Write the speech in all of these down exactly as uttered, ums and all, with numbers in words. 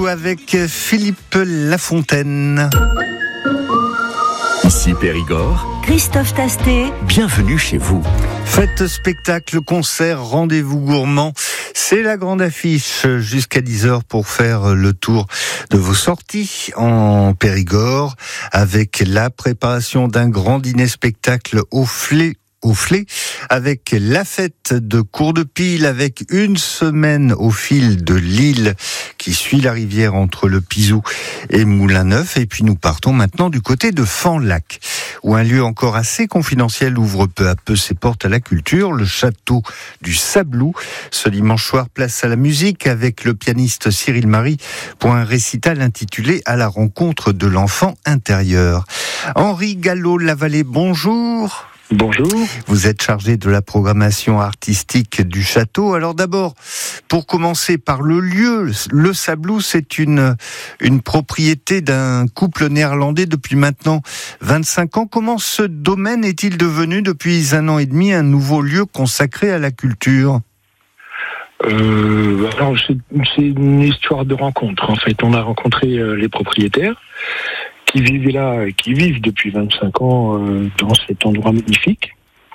avec Philippe Lafontaine. Ici Périgord, Christophe Tastet, bienvenue chez vous. Fête, spectacle, concert, rendez-vous gourmand, c'est la grande affiche jusqu'à dix heures pour faire le tour de vos sorties en Périgord avec la préparation d'un grand dîner-spectacle au Flé. Au Flé, avec la fête de Cours-de-Pile, avec une semaine au fil de l'île qui suit la rivière entre le Pizou et Moulin-Neuf. Et puis nous partons maintenant du côté de Fanlac, où un lieu encore assez confidentiel ouvre peu à peu ses portes à la culture, le château du Sablou. Ce dimanche soir, place à la musique avec le pianiste Cyril Marie pour un récital intitulé « À la rencontre de l'enfant intérieur ». Henri Gallo-Lavallée, bonjour. Bonjour. Vous êtes chargé de la programmation artistique du château. Alors d'abord, pour commencer par le lieu, le Sablou, c'est une, une propriété d'un couple néerlandais depuis maintenant vingt-cinq ans. Comment ce domaine est-il devenu depuis un an et demi un nouveau lieu consacré à la culture ? Euh, alors c'est, c'est une histoire de rencontre. En fait, on a rencontré euh, les propriétaires qui vivaient là, qui vivent depuis vingt-cinq ans euh, dans cet endroit magnifique.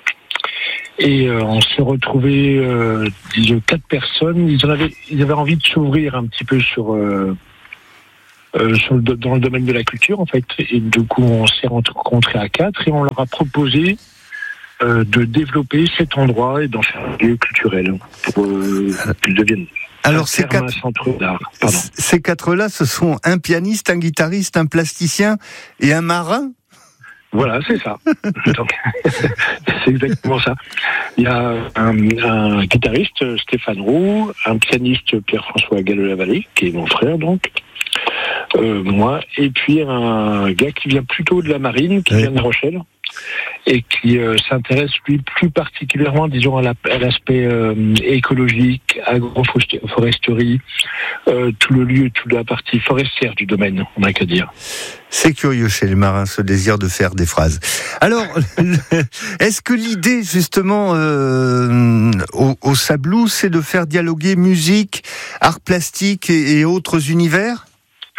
Et euh, on s'est retrouvés, euh, disons, quatre personnes. Ils en avaient, ils avaient envie de s'ouvrir un petit peu sur, euh, euh, sur le, dans le domaine de la culture, en fait. Et du coup, on s'est rencontrés à quatre et on leur a proposé euh, de développer cet endroit et d'en faire un lieu culturel pour euh, qu'il devienne. Alors ces quatre, ces quatre-là, ce sont un pianiste, un guitariste, un plasticien et un marin ? Voilà, c'est ça. Donc, c'est exactement ça. Il y a un, un guitariste, Stéphane Roux, un pianiste, Pierre-François Gallo-Lavallée, qui est mon frère donc, euh, moi, et puis un gars qui vient plutôt de la marine, qui oui. vient de La Rochelle, et qui euh, s'intéresse lui plus particulièrement, disons, à, la, à l'aspect euh, écologique, agroforesterie, euh, tout le lieu, toute la partie forestière du domaine, on n'a qu'à dire. C'est curieux chez les marins, ce désir de faire des phrases. Alors, est-ce que l'idée, justement, euh, au, au Sablou, c'est de faire dialoguer musique, art plastique et, et autres univers ?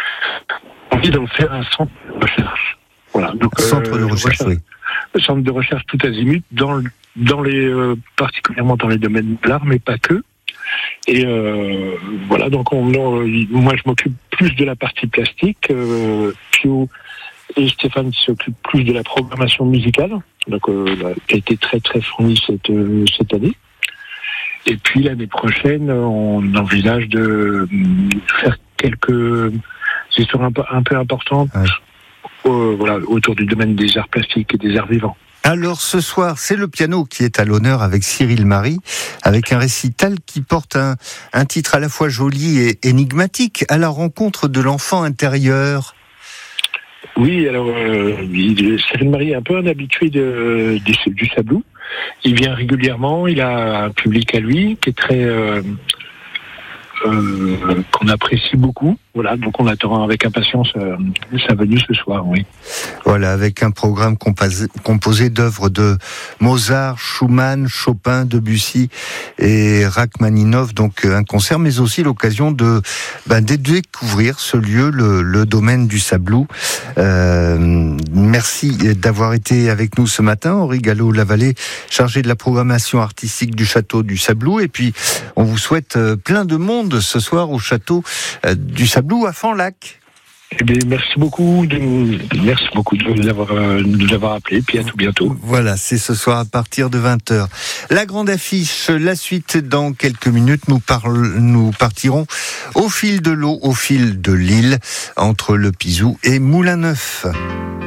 On envie d'en faire un centre de recherche. Voilà. Donc, centre euh, de recherche, recherche, oui. Le centre de recherche tout azimut, dans, dans les, euh, particulièrement dans les domaines de l'art, mais pas que. Et euh, voilà, donc on, on, moi je m'occupe plus de la partie plastique, euh, Pio et Stéphane s'occupent plus de la programmation musicale, donc euh, qui a été très très fournie cette, euh, cette année. Et puis l'année prochaine, on envisage de faire quelques histoires un peu, un peu importantes. Ouais. Euh, voilà, autour du domaine des arts plastiques et des arts vivants. Alors ce soir, c'est le piano qui est à l'honneur avec Cyril Marie, avec un récital qui porte un, un titre à la fois joli et énigmatique, à la rencontre de l'enfant intérieur. Oui, alors euh, Cyril Marie est un peu un habitué de, de, du Sablou. Il vient régulièrement, il a un public à lui qui est très... Euh, Euh, qu'on apprécie beaucoup. Voilà, donc on attend avec impatience euh, sa venue ce soir, oui. Voilà, avec un programme composé, composé d'œuvres de Mozart, Schumann, Chopin, Debussy et Rachmaninov, donc un concert, mais aussi l'occasion de, ben, de découvrir ce lieu, le, le domaine du Sablou. Euh, merci d'avoir été avec nous ce matin, Henri Gallo-Lavallée, chargé de la programmation artistique du château du Sablou, et puis on vous souhaite plein de monde ce soir au château du Sablou à Fanlac. Eh bien, merci beaucoup de merci beaucoup de nous avoir, de nous avoir appelé, puis à tout bientôt. Voilà, c'est ce soir à partir de vingt heures. La grande affiche, la suite dans quelques minutes. Nous, parle, nous partirons au fil de l'eau, au fil de l'île, entre le Pizou et Moulin-Neuf.